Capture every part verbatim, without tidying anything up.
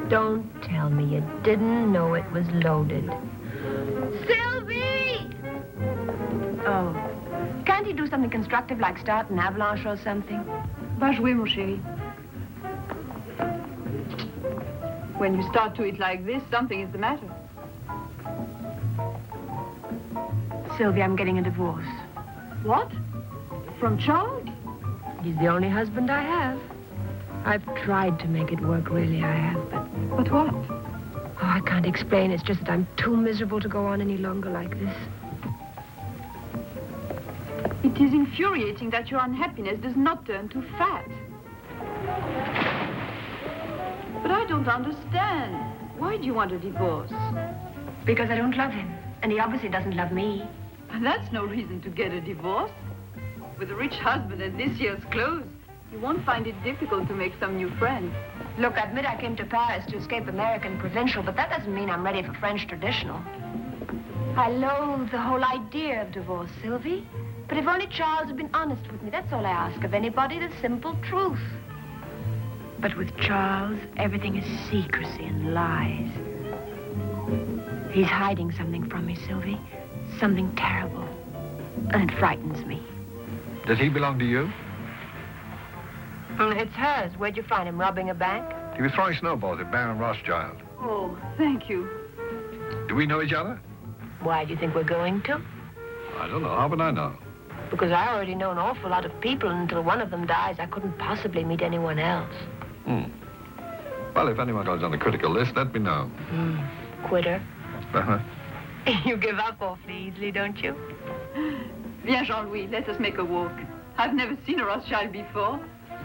Don't tell me you didn't know it was loaded. Sylvie! Oh. Can't he do something constructive like start an avalanche or something? Va jouer, mon chéri. When you start to eat like this, something is the matter. Sylvie, I'm getting a divorce. What? From Charles? He's the only husband I have. I've tried to make it work, really, I have, but... But what? Oh, I can't explain. It's just that I'm too miserable to go on any longer like this. It is infuriating that your unhappiness does not turn to fat. But I don't understand. Why do you want a divorce? Because I don't love him, and he obviously doesn't love me. And that's no reason to get a divorce. With a rich husband and this year's clothes, you won't find it difficult to make some new friends. Look, I admit I came to Paris to escape American provincial, but that doesn't mean I'm ready for French traditional. I loathe the whole idea of divorce, Sylvie. But if only Charles had been honest with me, that's all I ask of anybody, the simple truth. But with Charles, everything is secrecy and lies. He's hiding something from me, Sylvie. Something terrible. And it frightens me. Does he belong to you? Mm, it's hers. Where'd you find him? Robbing a bank? He was throwing snowballs at Baron Rothschild. Oh, thank you. Do we know each other? Why do you think we're going to? I don't know. How would I know? Because I already know an awful lot of people, and until one of them dies, I couldn't possibly meet anyone else. Hmm. Well, if anyone goes on the critical list, let me know. Hmm. Quitter? Uh-huh. You give up awfully easily, don't you? Viens, Jean-Louis, let us make a walk. I've never seen a Rothschild before.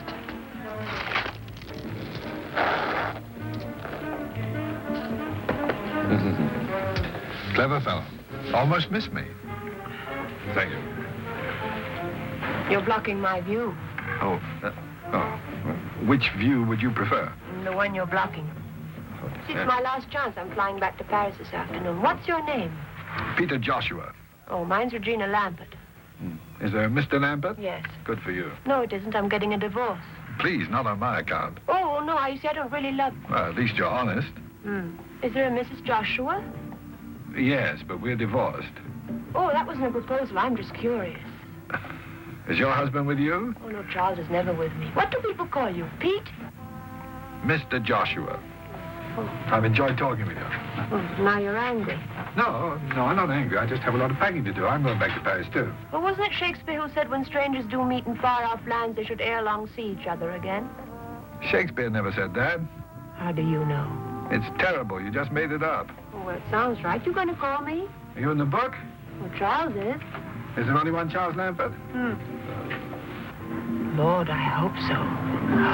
Clever fellow. Almost missed me. Thank you. You're blocking my view. Oh, uh, oh. Which view would you prefer? The one you're blocking. See, it's my last chance. I'm flying back to Paris this afternoon. What's your name? Peter Joshua. Oh, mine's Regina Lambert. Hmm. Is there a Mister Lambert? Yes. Good for you. No, it isn't. I'm getting a divorce. Please, not on my account. Oh, no, I see. I don't really love... Well, at least you're honest. Hmm. Is there a Missus Joshua? Yes, but we're divorced. Oh, that wasn't a proposal. I'm just curious. Is your husband with you? Oh, no, Charles is never with me. What do people call you? Pete? Mister Joshua. Oh. I've enjoyed talking with you. Oh, now you're angry. No, no, I'm not angry. I just have a lot of packing to do. I'm going back to Paris, too. Well, wasn't it Shakespeare who said when strangers do meet in far-off lands, they should ere long see each other again? Shakespeare never said that. How do you know? It's terrible. You just made it up. Oh, well, it sounds right. You going to call me? Are you in the book? Well, Charles is. Is there only one Charles Lambert? Hmm. Lord, I hope so.